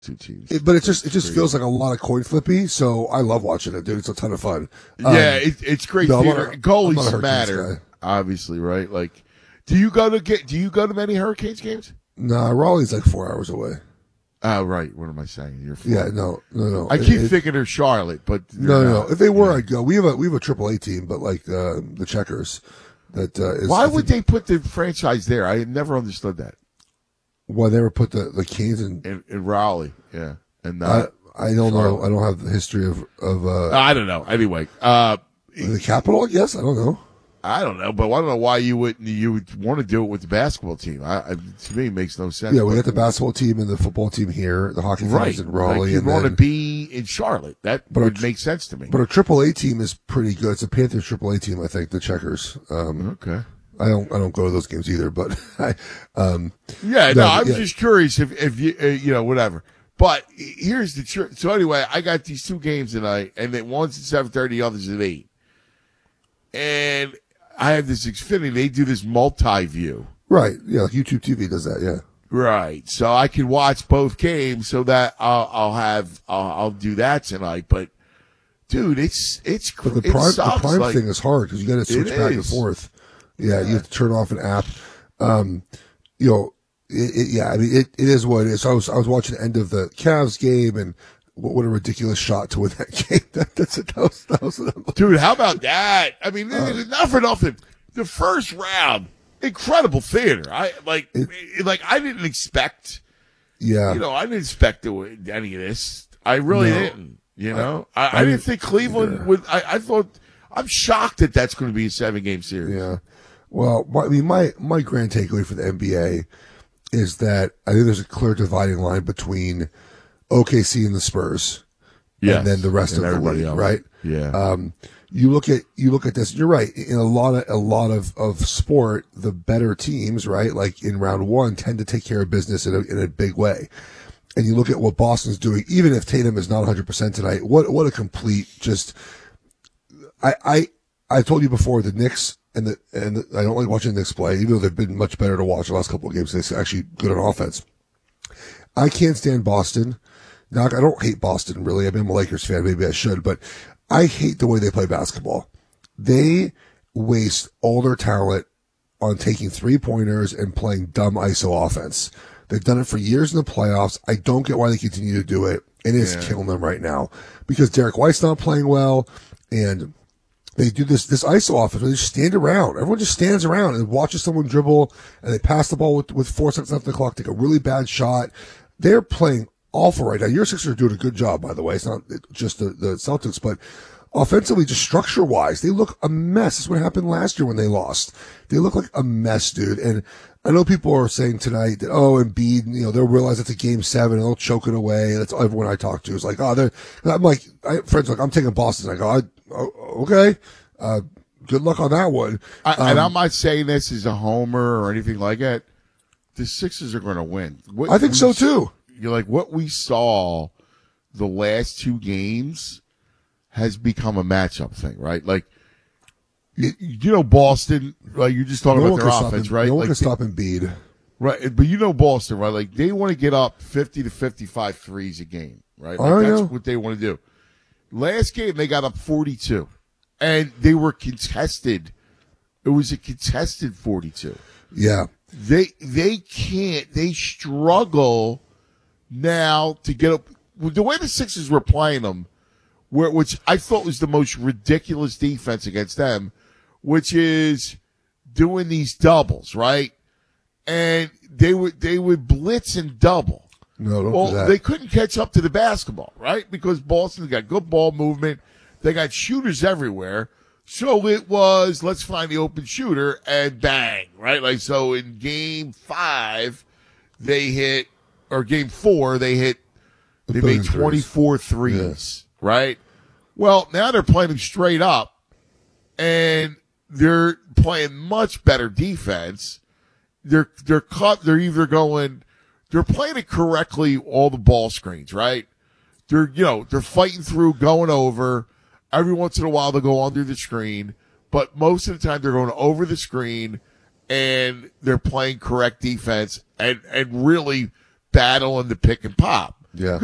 two teams. But it just feels like a lot of coin flippy. So I love watching it, dude. It's a ton of fun. It's great theater. Goalies matter, guy. obviously, right? Like, do you go to many Hurricanes games? Nah, Raleigh's like 4 hours away. Oh, right. What am I saying? You're Yeah, no. I keep thinking they're Charlotte, but no. If they were, I'd go. We have a AAA team, but like the Checkers. That is. Why would they put the franchise there? I never understood that. Why they ever put the Canes in Raleigh? Yeah, and I don't know. I don't have the history of. I don't know. Anyway, the capital. Yes, I don't know. I don't know, but I don't know why you would want to do it with the basketball team. To me, it makes no sense. Yeah, we got the basketball team and the football team here. The hockey team is in Raleigh. Like you want to be in Charlotte. That would make sense to me. But our AAA team is pretty good. It's a Panthers AAA team, I think. The Checkers. Okay. I don't go to those games either, but I'm just curious if you whatever. But here's the truth. So anyway, I got these two games tonight, and then one's at 7:30, the other's at 8. And I have this Xfinity. They do this multi-view. Right. Yeah, like YouTube TV does that. Yeah. Right. So I can watch both games, so that I'll do that tonight. But dude, it's but the prime thing is hard because you got to switch back and forth. Yeah, you have to turn off an app. It is what it is. I was watching the end of the Cavs game, and what a ridiculous shot to win that game. That was dude, how about that? I mean, not for nothing. The first round, incredible theater. I didn't expect. Yeah. I didn't expect any of this. I really didn't. I didn't think Cleveland would. I thought. I'm shocked that that's going to be a 7-game series. Yeah. Well, my grand takeaway for the NBA is that I think there's a clear dividing line between OKC and the Spurs, and then the rest of the league, right? Yeah. You look at this. You're right. In a lot of sport, the better teams, right, like in round one, tend to take care of business in a big way. And you look at what Boston's doing, even if Tatum is not 100% tonight. What a complete just. I told you before the Knicks. And I don't like watching the Knicks play, even though they've been much better to watch the last couple of games. They're actually good on offense. I can't stand Boston. Now, I don't hate Boston, really. I mean, I'm a Lakers fan. Maybe I should. But I hate the way they play basketball. They waste all their talent on taking three-pointers and playing dumb ISO offense. They've done it for years in the playoffs. I don't get why they continue to do it. And it's killing them right now. Because Derek White's not playing well, and they do this ISO offense where they just stand around. Everyone just stands around and watches someone dribble, and they pass the ball with 4 seconds left on the clock, take a really bad shot. They're playing awful right now. Your Sixers are doing a good job, by the way. It's not just the Celtics, but offensively, just structure-wise, they look a mess. That's what happened last year when they lost. They look like a mess, dude. And I know people are saying tonight that, Embiid, they'll realize it's a game 7 and they'll choke it away. That's everyone I talk to is like, I'm like, friends like, I'm taking Boston. I go, okay. Good luck on that one. And I'm not saying this as a homer or anything like that. The Sixers are going to win. I think so too. You're like, what we saw the last 2 games has become a matchup thing, right? Like, Boston, like you're just talking about their offense, right? No one can stop Embiid. Right, but Boston, right? Like, they want to get up 50 to 55 threes a game, right? Like, that's what they want to do. Last game, they got up 42, and they were contested. It was a contested 42. Yeah. They can't. They struggle now to get up. The way the Sixers were playing them, which I thought was the most ridiculous defense against them, which is doing these doubles, right? And they would blitz and double. No, don't do that. They couldn't catch up to the basketball, right? Because Boston's got good ball movement. They got shooters everywhere. So it was, let's find the open shooter and bang, right? Like, so in game 5, game 4, they made 24 threes, right? Well, now they're playing them straight up, and they're playing much better defense. They're playing it correctly, all the ball screens, right? They're fighting through, going over. Every once in a while, they'll go under the screen, but most of the time they're going over the screen, and they're playing correct defense and really battling the pick and pop. Yeah.